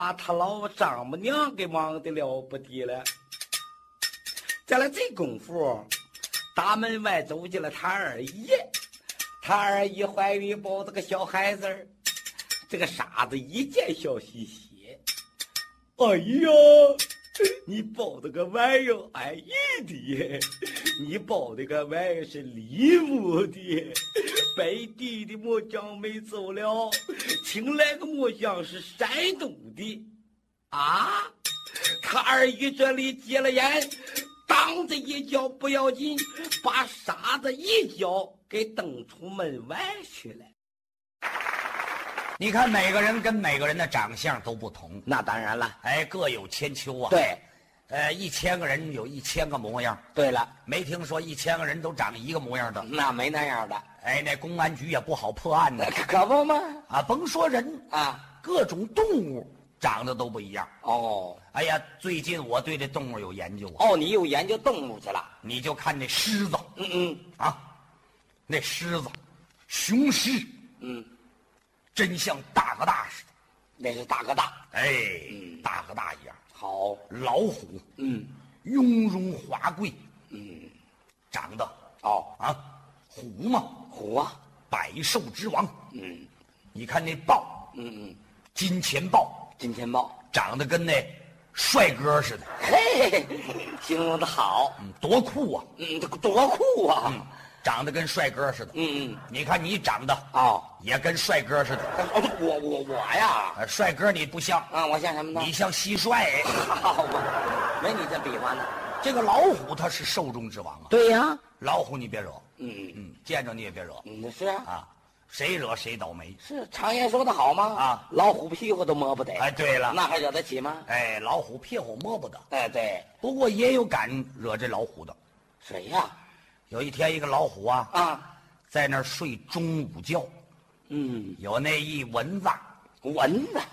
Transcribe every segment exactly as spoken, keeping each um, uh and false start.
把他老丈母娘给忙得了不得了。在了这功夫，大门外走进了他二爷，他二爷怀里抱着个小孩子儿，这个傻子一见笑嘻嘻。哎呀，你抱的个玩意儿，哎呀的，你抱的个玩意儿是礼物的，本地的木匠没走了，请来个木匠是山东的。啊，他二爷这里接了眼，当着一脚不要紧，把傻子一脚给蹬出门外去了。 你看每个人跟每个人的长相都不同， 那当然了， 哎，各有千秋啊。 对， 呃，一千个人有一千个模样。 对了， 没听说一千个人都长一个模样的， 那没那样的。 哎，那公安局也不好破案呢。 可可不吗？ 啊，甭说人啊， 各种动物长得都不一样。 哦， 哎呀，最近我对这动物有研究啊。 哦，你又研究动物去了？ 你就看那狮子， 嗯嗯啊，那狮子，雄狮， 嗯， 真像大哥大似的。 那是大哥大。 哎， 嗯大哥大一样。 好， 老虎， 嗯雍容华贵， 嗯， 长得哦， 啊，虎嘛， 虎啊， 百兽之王。 嗯你看那豹， 嗯嗯， 金钱豹， 金钱豹， 长得跟那帅哥似的， 嘿，形容的好， 嗯，多酷啊！ 嗯，这多酷啊！ 嗯，长得跟帅哥似的。 嗯嗯， 你看你长得哦， 也跟帅哥似的。 哦，我我我呀， 呃，帅哥你不像， 啊，我像什么呢？ 你像蟋蟀。 好吧，没你这比划呢。 这个老虎它是兽中之王啊。 对呀， 老虎你别惹， 嗯嗯，见着你也别惹嗯，是啊， 啊，谁惹谁倒霉。 是常言说的好吗？ 啊， 老虎屁股都摸不得。 哎，对了， 那还惹得起吗？ 哎，老虎屁股摸不得。 哎，对， 不过也有敢惹这老虎的。 谁呀？ 有一天，一个老虎啊， 啊， 在那儿睡中午觉， 嗯， 有那一蚊子， 蚊子，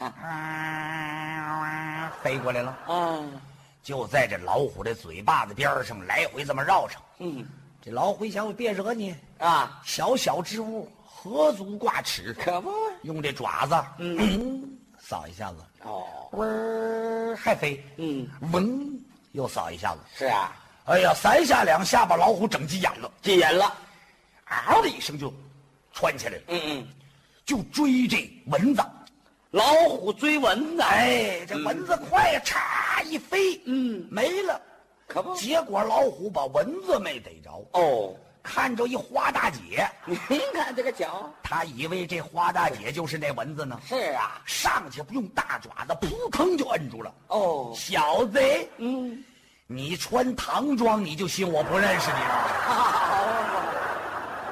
啊，飞过来了， 啊， 就在这老虎的嘴巴子边上来回这么绕上。 嗯， 这老虎一想，我别惹你， 啊， 小小之物，何足挂齿？ 可不， 用这爪子，嗯，扫一下子， 哦， 嗡儿还飞， 嗯， 嗡，又扫一下子。 是啊， 哎呀，三下两下把老虎整急眼了， 急眼了， 嗷的一声就窜起来了， 嗯嗯， 就追这蚊子。 老虎追蚊子， 哎，这蚊子快呀，嚓一飞， 嗯， 没了。 可不， 结果老虎把蚊子没逮着， 哦， 看着一花大姐， 您看这个脚， 他以为这花大姐就是那蚊子呢， 是啊， 上去用大爪子扑腾就摁住了。 哦， 小子， 嗯， 你穿唐装，你就信我不认识你了？